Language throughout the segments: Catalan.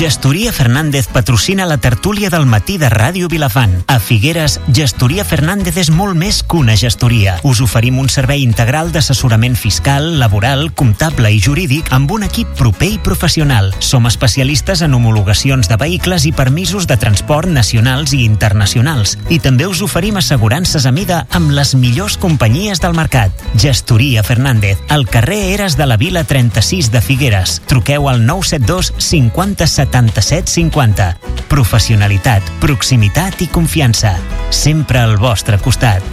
Gestoria Fernández patrocina la tertúlia del matí de Ràdio Vilafant. A Figueres, Gestoria Fernández és molt més que una gestoria. Us oferim un servei integral d'assessorament fiscal, laboral, comptable i jurídic amb un equip proper i professional. Som especialistes en homologacions de vehicles i permisos de transport nacionals i internacionals. I també us oferim assegurances a mida amb les millors companyies del mercat. Gestoria Fernández, al carrer Eres de la Vila 36 de Figueres. Truqueu al 972 50 77 50. Professionalitat, proximitat i confiança. Sempre al vostre costat.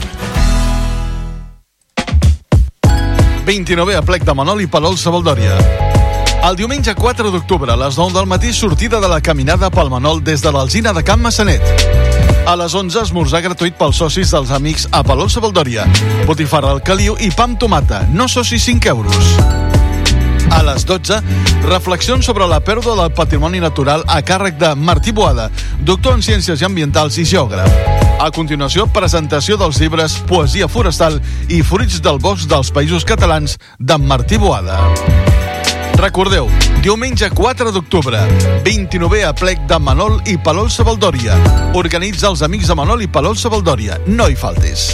29è aplec de Manol i Palol Savaldòria. El diumenge 4 d'octubre a les 9 del matí, sortida de la caminada pel Manol des de l'Alzina de Can Massanet. A les 11, esmorzar gratuït pels socis dels amics a Palol Savaldòria. Botifarra al caliu i pa amb tomata. No socis 5 euros. A les 12, reflexions sobre la pèrdua del patrimoni natural a càrrec de Martí Boada, doctor en Ciències Ambientals i geògraf. A continuació, presentació dels llibres Poesia forestal i Fruits del bosc dels països catalans d'en Martí Boada. Recordeu, diumenge 4 d'octubre, 29è aplec de Manol i Palol Savaldòria. Organitza els amics de Manol i Palol Savaldòria. No hi faltis.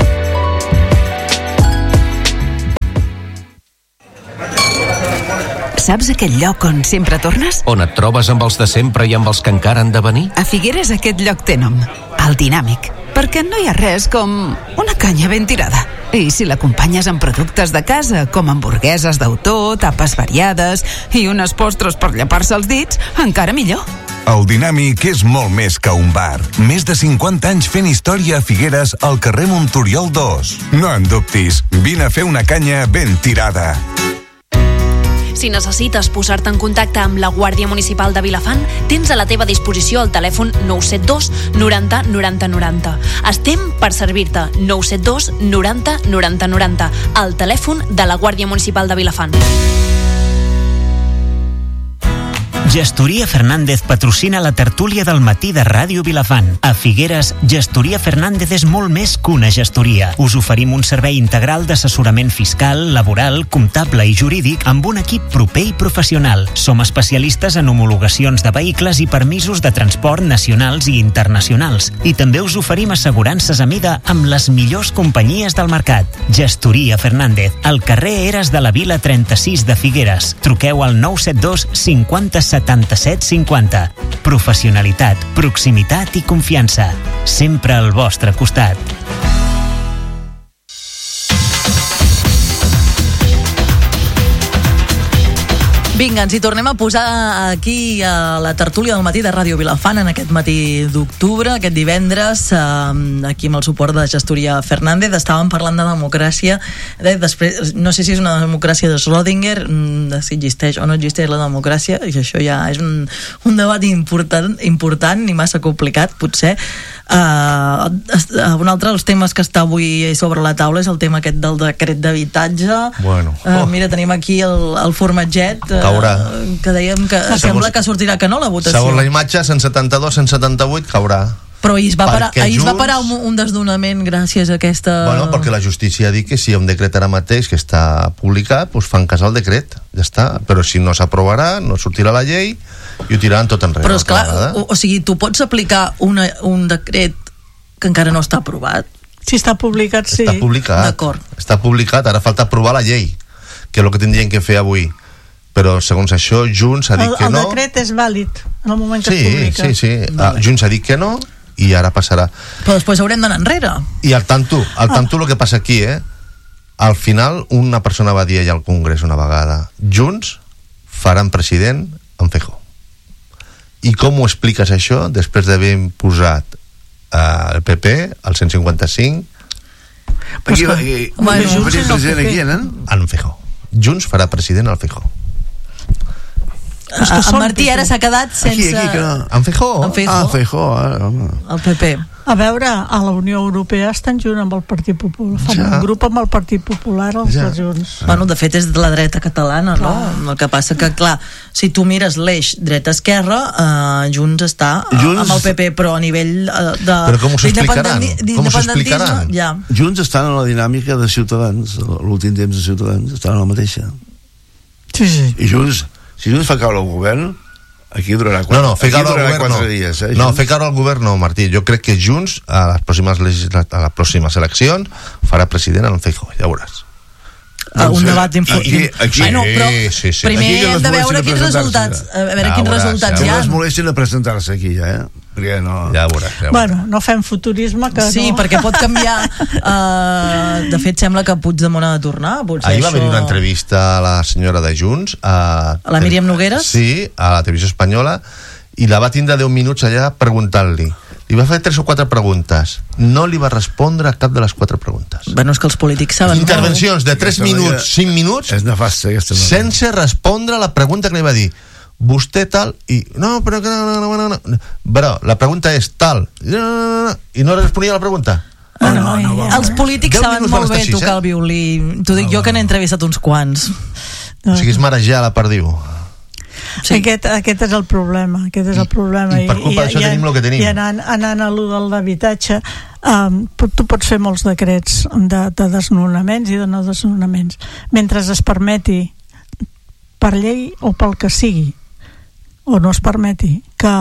Saps aquell lloc on sempre tornes? On et trobes amb els de sempre i amb els que encara han de venir? A Figueres aquest lloc té nom, el Dinàmic, perquè no hi ha res com una canya ben tirada. I si l'acompanyes amb productes de casa, com hamburgueses d'autor, tapes variades i unes postres per llepar-se els dits, encara millor. El Dinàmic és molt més que un bar. Més de 50 anys fent història a Figueres al carrer Montoriol 2. No en dubtis, vine a fer una canya ben tirada. Si necessites posar-te en contacte amb la Guàrdia Municipal de Vilafant, tens a la teva disposició el telèfon 972 90 90 90. Estem per servir-te. 972 90 90 90. El telèfon de la Guàrdia Municipal de Vilafant. Gestoria Fernández patrocina la tertúlia del matí de Ràdio Vilafant. A Figueres, Gestoria Fernández és molt més que una gestoria. Us oferim un servei integral d'assessorament fiscal, laboral, comptable i jurídic amb un equip proper i professional. Som especialistes en homologacions de vehicles i permisos de transport nacionals i internacionals. I també us oferim assegurances a mida amb les millors companyies del mercat. Gestoria Fernández, al carrer Eres de la Vila 36 de Figueres. Truqueu al 972 50 77 50. Professionalitat, proximitat i confiança. Sempre al vostre costat. Vinga, ens hi tornem a posar aquí a la tertúlia del matí de Ràdio Vilafant en aquest matí d'octubre, aquest divendres, aquí amb el suport de Gestoria Fernández. Estàvem parlant de democràcia. Després, no sé si és una democràcia de Schrödinger, si existeix o no existeix la democràcia, i això ja és un debat important i massa complicat, potser. Un altre dels temes que està avui sobre la taula és el tema aquest del decret d'habitatge. Bueno. Mira, tenim aquí el formatget que dèiem que sembla que sortirà que no la votació. Segons la imatge, 172, 178 caurà. Però ahir es va parar un desdonament gràcies a aquesta... Bueno, perquè la justícia ha dit que si hi ha un decret ara mateix que està publicat, doncs fan cas al decret, ja està. Però si no s'aprovarà, no sortirà la llei i ho tiraran tot enrere. Però esclar, o sigui, tu pots aplicar un decret que encara no està aprovat? Si està publicat, sí. Està publicat. D'acord. Està publicat, ara falta aprovar la llei, que és el que tindrien que fer avui. Però segons això, Junts ha dit que no. El decret és vàlid en el moment que es publica. Sí. Junts ha dit que no i ara passarà. Però després haurem d'anar enrere. I al tanto el que passa aquí, al final una persona va dir allà al Congrés una vegada: Junts faran president en Feijóo. I com ho expliques això després d'haver posat el PP, el 155? Junts és el PP. En Feijóo. Junts farà president al Feijóo. En Martí ara s'ha quedat sense... En Feijóo. Feijóo, el PP. A veure, a la Unió Europea estan junt amb el Partit Popular. Fan un grup amb el Partit Popular, els de Junts. Bueno, de fet és de la dreta catalana, no? El que passa que, clar, si tu mires l'eix dreta-esquerra, Junts està amb el PP, però a nivell de... Però com s'ho explicaran? Ja. Junts estan en la dinàmica de Ciutadans, l'últim temps de Ciutadans, estan en la mateixa. Sí. I Junts, si Junts fa caure el govern, Aquí durarà 4 No, fer caure al govern no. dies. No, fer caure al govern no, Martí. Jo crec que Junts, a les pròximes eleccions, farà president en Feijóo, ja veuràs. Un debat important. Bueno, però sí. primer hem de veure quins resultats hi ha. No es molestin a presentar-se aquí, perquè no... Ja veuràs. Bueno, no fem futurisme, que sí, no. perquè pot canviar. De fet, sembla que Puigdemont ha de tornar. Ahir va haver una entrevista a la senyora de Junts, a la Míriam Nogueres? Sí, a la televisió espanyola, i la va tindre 10 minuts allà preguntant-li. Li va fer 3 o 4 preguntes. No li va respondre a cap de les 4 preguntes. Bueno, és que els polítics saben intervencions de 3 minuts, 5 minuts, és nefasta, sense respondre a la pregunta que li va dir. Vostè tal, i... No, però... Però la pregunta és tal. I no responia a la pregunta. Els polítics saben molt bé tocar el violí. T'ho dic jo, que n'he entrevistat uns quants. O sigui, és marejar la perdiu. Sí. Aquest és el problema. I per culpa d'això tenim el que tenim. I anant a lo de l'habitatge, tu pots fer molts decrets de desnonaments i de no desnonaments. Mentre es permeti, per llei o pel que sigui, o no es permeti, que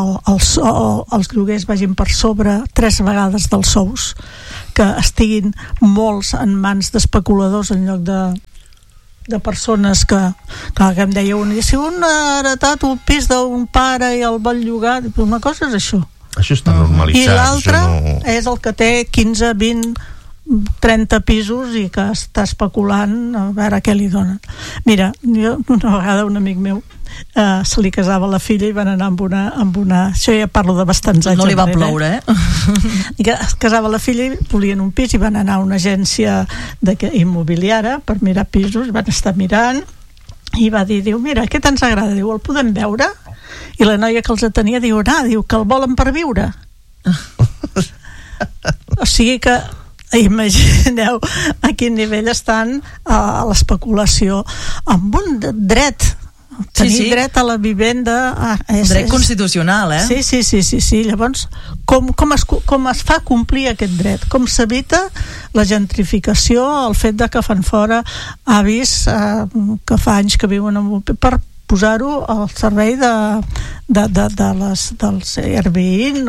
els lloguers vagin per sobre 3 vegades dels sous, que estiguin molts en mans d'especuladors en lloc de persones que em deia si un ha heretat un pis d'un pare i el vol llogar, una cosa és això. Això està normalitzat. I l'altre és el que té 15, 20, 30 pisos i que està especulant a veure què li donen. Mira, jo una vegada un amic meu se li casava la filla i van anar amb una això ja parlo de bastants anys. No li va ploure, Es casava la filla i volien un pis i van anar a una agència immobiliària per mirar pisos, van estar mirant i va dir, mira, què ens agrada? Diu, el podem veure? I la noia que els tenia diu, que el volen per viure. O sigui que imagineu a quin nivell estan a l'especulació amb un dret. Tenir dret a la vivenda dret constitucional, Sí. Llavors, com es fa complir aquest dret? Com s'evita la gentrificació, el fet de que fan fora avis que fa anys que viuen en un per posar-ho al servei dels Airbnb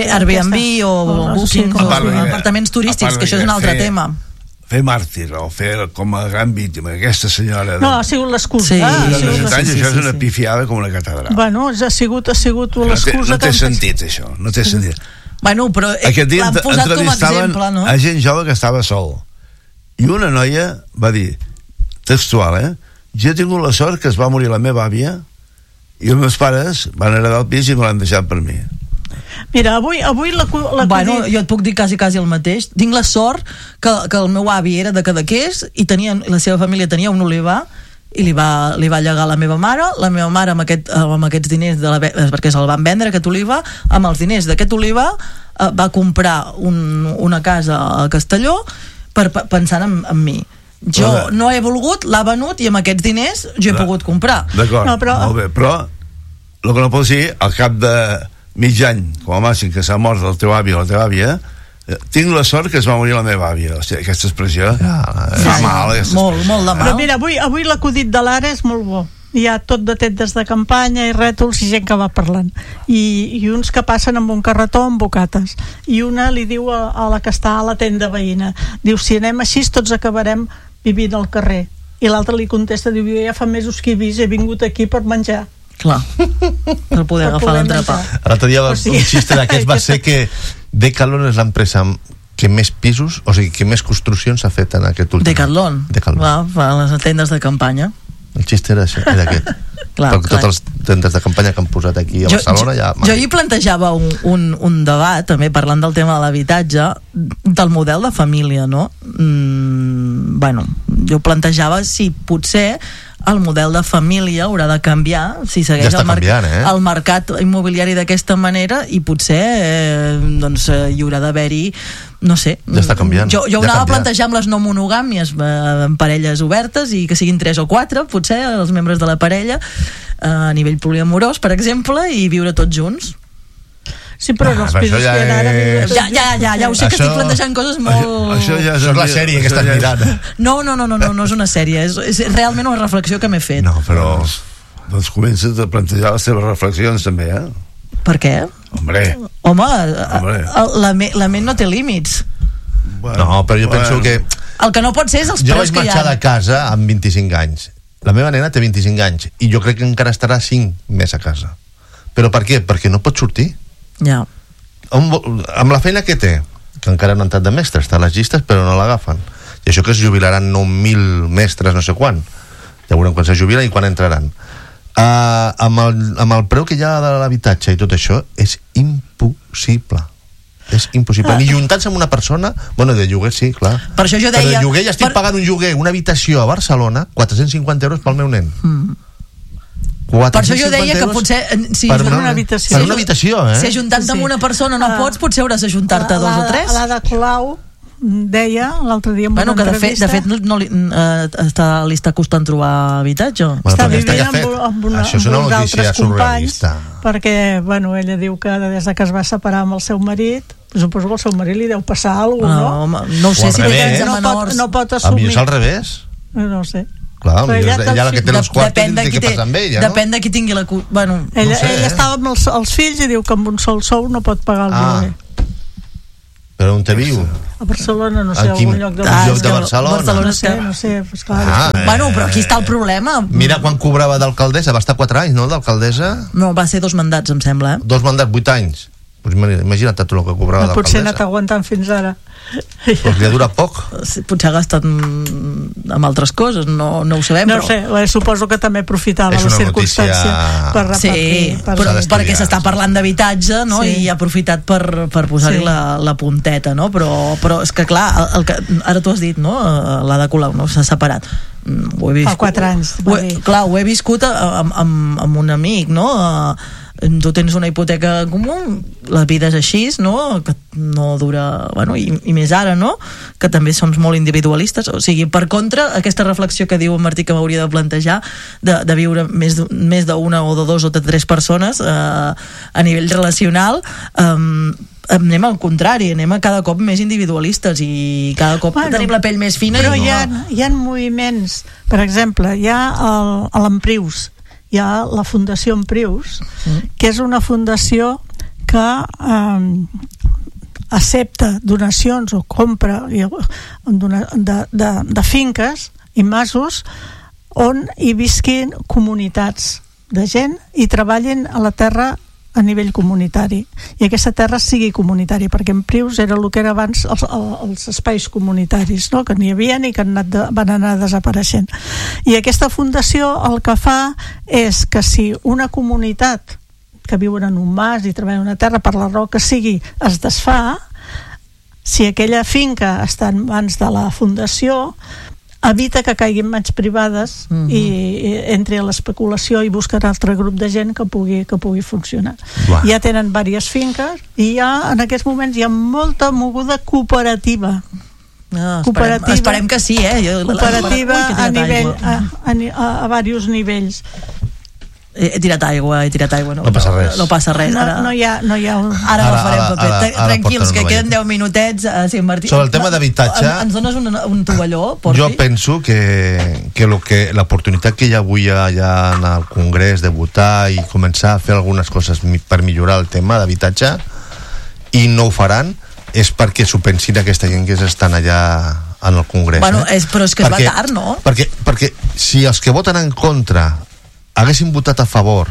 o Booking o apartaments turístics, que això és un altre tema. Fer màrtir o fer com a gran víctima aquesta senyora no, ha sigut l'excusa això és una pifiada com una catedral. Bueno, ha sigut l'excusa. No té sentit això, no té sentit. Bueno, però l'han posat com a exemple, no? A gent jove que estava sol i una noia va dir textual, jo he tingut la sort que es va morir la meva àvia i els meus pares van heredar el pis i me l'han deixat per mi. Mira, avui bueno, jo et puc dir quasi el mateix. Tinc la sort que el meu avi era de Cadaqués i la seva família tenia un olivar i li va llegar la meva mare amb aquests diners perquè se'l van vendre, aquest olivar, amb els diners d'aquest olivar va comprar una casa a Castelló pensant en mi. Jo no he volgut, l'ha venut i amb aquests diners jo he pogut comprar. D'acord, molt bé, però el que no pots dir, al cap de mig any, com a màxim, que s'ha mort el teu avi o la teva àvia, tinc la sort que es va morir la meva àvia. O sigui, aquesta expressió fa mal. Molt de mal. Però mira, avui l'acudit de l'Ara és molt bo. Hi ha tot de tendes de campanya i rètols i gent que va parlant. I uns que passen amb un carretó amb bocates. I una li diu a la que està a la tenda veïna, diu, si anem així tots acabarem vivint al carrer. I l'altre li contesta, diu, jo ja fa mesos que he vingut aquí per menjar. Clar, per poder agafar l'entrepà. L'altre dia un xiste d'aquest va ser que Decathlon és l'empresa que més pisos, o sigui, que més construccions ha fet en aquest últim. Decathlon. Va a les tendes de campanya. El xiste era aquest. Perquè totes les tendes de campanya que han posat aquí a Barcelona jo hi plantejava un debat també parlant del tema de l'habitatge, del model de família, no? Bueno, jo plantejava si potser el model de família haurà de canviar si segueix el mercat immobiliari d'aquesta manera i potser hi haurà d'haver-hi, no sé, ja està canviant. Jo ho anava a plantejar amb les no monogàmies en parelles obertes i que siguin 3 o 4 potser els membres de la parella a nivell poliamorós, per exemple, i viure tots junts. Sí, però els pisos que hi ha ara... Ja ho sé, que estic plantejant coses molt... Això és la sèrie que estàs mirant. No és una sèrie, és realment una reflexió que m'he fet. No, però... Doncs comences a plantejar les teves reflexions també, Per què? Home, la ment no té límits. No, però jo penso que... El que no pot ser és els preus que hi ha. Jo vaig marxar de casa amb 25 anys. La meva nena té 25 anys i jo crec que encara estarà 5 més a casa. Però per què? Perquè no pot sortir. Ja. Amb la feina que té, que encara no han entrat de mestres, està a les llistes però no l'agafen. I això que es jubilaran 9.000 mestres no sé quan. Ja veurem quan se jubilen i quan entraran. Amb el preu que hi ha de l'habitatge i tot això és impossible. És impossible. Ni juntant-se amb una persona, bueno, de lloguer sí, clar. Per això jo deia... Però de lloguer ja estic pagant un lloguer, una habitació a Barcelona, 450 euros pel meu nen. Per això jo deia que potser per una habitació, si ajuntant-te amb una persona no pots, potser hauràs d'ajuntar-te dos o tres. L'Ada Colau deia l'altre dia en una entrevista... De fet li està costant trobar habitatge. Està vivint amb uns altres companys, perquè ella diu que des que es va separar amb el seu marit, suposo que al seu marit li deu passar alguna cosa, no? No ho sé, si té menors. No pot assumir. És al revés. No ho sé. Clar, ella la que té els quarts té que passar amb ella, no? Depèn de qui tingui la... Ella estava amb els fills i diu que amb un sol sou no pot pagar el lloguer. Però on te viu? A Barcelona, no sé, algun lloc de Barcelona. No sé, pues clar. Però aquí està el problema. Mira quan cobrava d'alcaldessa, va estar 4 anys, no, d'alcaldessa? No, va ser 2 mandats, em sembla. 2 mandats, 8 anys. Pues imagina't tu el que cobrava d'alcaldessa. Potser ha anat aguantant fins ara. Pues li ha durat poc. Potser ha gastat amb altres coses, no ho sabem. No sé, suposo que també aprofitava la circumstància per repartir. Sí, perquè s'està parlant d'habitatge, no? I ha aprofitat per posar-hi la punteta, no? Però és que clar, ara tu has dit, no? L'Ada Colau, no? S'ha separat. Fa 4 anys. Clar, ho he viscut amb un amic, no? Tu tens una hipoteca en comú, la vida és així, no? Que no dura... I més ara, no? Que també som molt individualistes. O sigui, per contra, aquesta reflexió que diu en Martí que m'hauria de plantejar de viure més d'una o de 2 o de 3 persones a nivell relacional, anem al contrari, anem a cada cop més individualistes i cada cop tenim la pell més fina. Però hi ha moviments, per exemple, hi ha l'Emprius, hi ha la Fundació Emprius, que és una fundació que accepta donacions o compra de finques i masos on hi visquin comunitats de gent i treballin a la terra a nivell comunitari, i aquesta terra sigui comunitària, perquè Emprius era el que era abans els espais comunitaris, no? Que n'hi havia i que van anar desapareixent. I aquesta fundació el que fa és que si una comunitat que viuen en un mas i treballen en una terra, per la raó que sigui, es desfà, si aquella finca està en mans de la fundació, evita que caiguin mans privades i entri a l'especulació i buscar un altre grup de gent que pugui funcionar. Ja tenen diverses finques i en aquests moments hi ha molta moguda cooperativa. Esperem que sí, cooperativa a diversos nivells. He tirat aigua, no passa res. No passa res. No hi ha un... Ara farem paper. Tranquils, que queden 10 minutets. Martí, sobre el tema d'habitatge, ens dones un tovalló, Porfi? Jo penso que l'oportunitat que hi ha avui allà en el Congrés de votar i començar a fer algunes coses per millorar el tema d'habitatge, i no ho faran, és perquè s'ho pensin aquesta gent que estan allà en el Congrés. Però és que es va tard, no? Perquè si els que voten en contra haguessin votat a favor,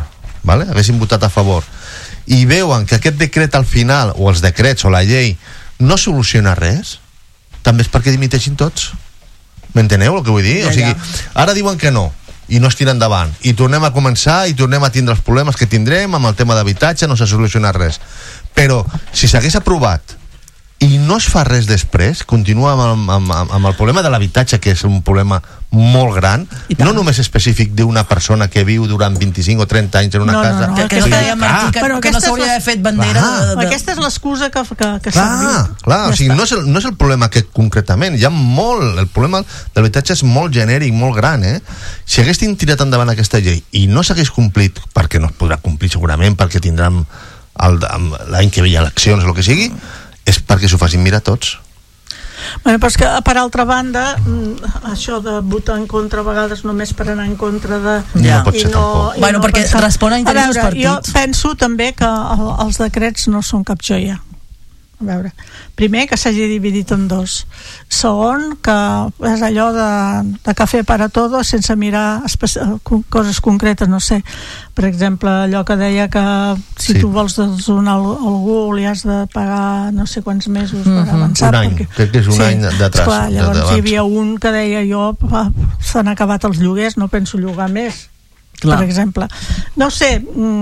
i veuen que aquest decret al final, o els decrets o la llei, no soluciona res, també és perquè dimiteixin tots. M'enteneu el que vull dir? O sigui, ara diuen que no i no es tira endavant, i tornem a començar i tornem a tindre els problemes que tindrem amb el tema d'habitatge, no s'ha solucionat res. Però si s'hagués aprovat i no es fa res després, continua amb el problema de l'habitatge, que és un problema molt gran, no només específic d'una persona que viu durant 25 o 30 anys en una casa. Que no deia Martí que no s'hauria d'haver fet bandera. Aquesta és l'excusa que serviu. Clar, o sigui, no és el problema aquest concretament, hi ha molt, el problema de l'habitatge és molt genèric, molt gran, Si haguessin tirat endavant aquesta llei i no s'hagués complit, perquè no es podrà complir segurament, perquè tindran l'any que ve eleccions o el que sigui, és perquè s'ho facin mirar tots. Bueno, però és que, per altra banda, això de votar en contra a vegades només per anar en contra de... No pot ser tampoc. Bueno, perquè respon a interessos partits. Jo penso també que els decrets no són cap joia. A veure, primer, que s'hagi dividit en dos. Segon, que és allò de café para todo sense mirar coses concretes, no sé. Per exemple, allò que deia que si tu vols donar a algú li has de pagar no sé quants mesos per avançar. Un any, crec que és un any d'atràs. Esclar, llavors hi havia un que deia jo, s'han acabat els lloguers, no penso llogar més. Clar. Per exemple, no sé,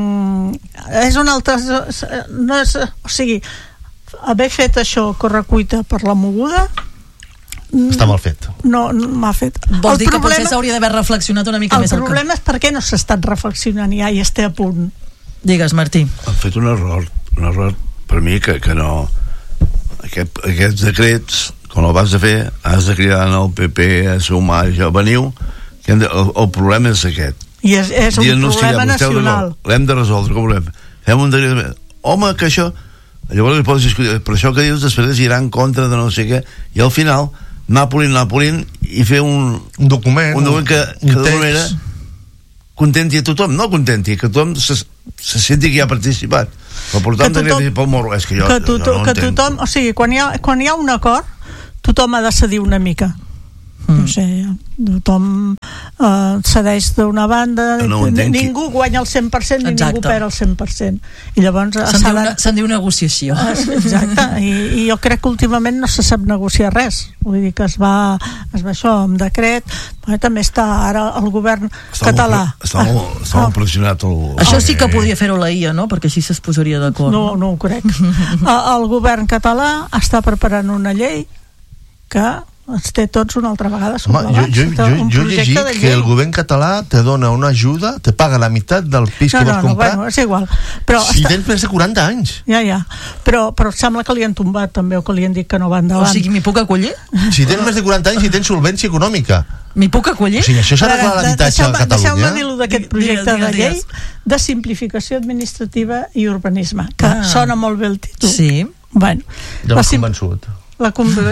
és un altre, no és, o sigui, haver fet això correcuita per la moguda està mal fet. No m'ha fet. Vols dir que potser s'hauria d'haver reflexionat una mica més? El problema és per què no s'ha estat reflexionant ja i esté a punt. Digues, Martí. Han fet un error per mi que no... Aquests decrets, quan el vas a fer, has de cridar en el PP, a sumar, ja veniu, el problema és aquest. I és un problema nacional. L'hem de resoldre, com volem. Fem un decret... Home, que això... Llavors pots discutir, però això que dius després irà en contra de no sé què, i al final anar polint i fer un document que d'alguna manera contenti a tothom, no contenti, que tothom se senti que hi ha participat, però portar un decret pel morro és que jo no entenc. Tothom, o sigui, quan hi ha un acord tothom ha de cedir una mica. No sé, tothom cedeix d'una banda, ningú guanya el 100% ni ningú perd el 100%, i llavors se'n diu negociació. Exacte, i jo crec que últimament no se sap negociar res, vull dir que es va això amb decret, però també està ara el govern català està molt pressionat això sí que podria fer-ho la IA, no? Perquè així es posaria d'acord. No ho crec. El govern català està preparant una llei que ens té tots una altra vegada sobre la baixa. Jo he llegit que el govern català te dona una ajuda, te paga la meitat del pis que vols comprar. Bueno, és igual. Però si tens més de 40 anys. Ja. Però sembla que li han tombat també, o que li han dit que no va endavant. O sigui, m'hi puc acollir? Si tens més de 40 anys i tens solvència econòmica. M'hi puc acollir? O sigui, això s'ha d'arreglar l'habitatge a Catalunya. Deixeu-me dir-lo d'aquest projecte de llei de simplificació administrativa i urbanisme, que sona molt bé el títol. Sí. Bueno, ja m'has convençut. La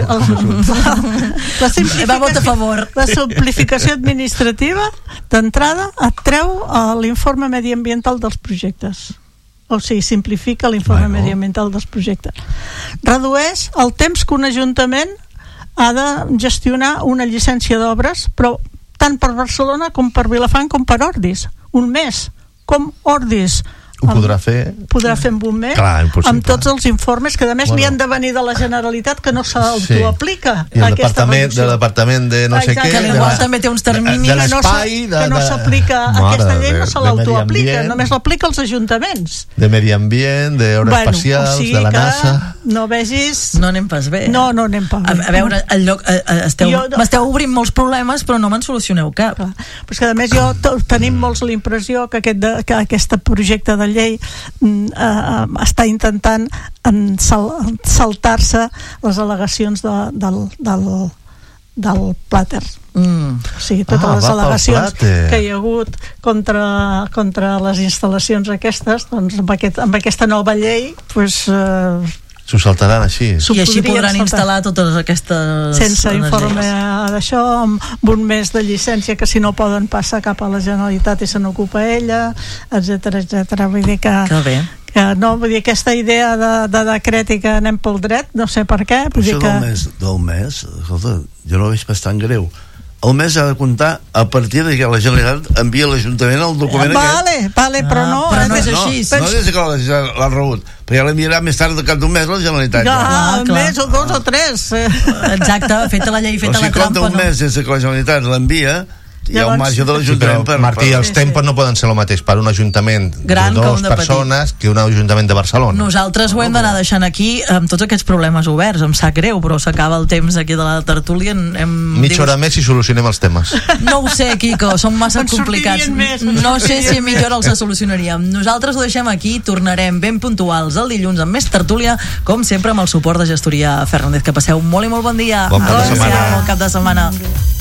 simplificació administrativa d'entrada et treu l'informe mediambiental dels projectes, o sigui, simplifica l'informe mediambiental dels projectes, redueix el temps que un ajuntament ha de gestionar una llicència d'obres, però tant per Barcelona com per Vilafant com per Ordis, un mes, com Ordis ho podrà fer amb un mes. Clar, amb tots els informes que a més li han de venir de la Generalitat, que no s'autoaplica i el departament de no sé què, que igual també té uns terminis de l'espai, que no s'aplica aquesta llei, no se l'autoaplica, només l'aplica als ajuntaments de medi ambient, d'hores espacials, de la NASA. No vegis... No anem pas bé. No anem pas bé. A veure, m'esteu obrint molts problemes, però no me'n solucioneu cap. Però és que a més tenim molts l'impressió que aquest projecte de llei està intentant saltar-se les al·legacions del Plater. O sigui, totes les al·legacions que hi ha hagut contra les instal·lacions aquestes, doncs amb aquesta nova llei s'ho saltaran així. I així podran instal·lar totes aquestes sense informe d'això, amb un mes de llicència que si no poden passar cap a la Generalitat i se n'ocupa ella, etcètera. Vull dir que no, vull dir, aquesta idea de decret i que anem pel dret, no sé per què. Però això del mes, escolta, jo no ho veig bastant greu. El mes ha de comptar a partir de que la Generalitat envia a l'Ajuntament el document Vale, però no és així. No des que l'ha rebut, però ja l'enviarà més tard de cap d'un mes la Generalitat. Un mes o 2 o 3. Exacte, feta la llei, feta la trampa. O si compta un mes des que la Generalitat l'envia, hi ha un marge de l'Ajuntament per... Martí, els tempos no poden ser el mateix per un ajuntament de 2 persones que un ajuntament de Barcelona. Nosaltres ho hem d'anar deixant aquí amb tots aquests problemes oberts. Em sap greu, però s'acaba el temps aquí de la tertúlia. Mitja hora més i solucionem els temes. No ho sé, Quico, són massa complicats. No sé si millor els solucionaríem. Nosaltres ho deixem aquí, tornarem ben puntuals el dilluns amb més tertúlia, com sempre amb el suport de Gestoria Fernández. Que passeu molt i molt bon dia. Bon cap de setmana. Bon cap de setmana.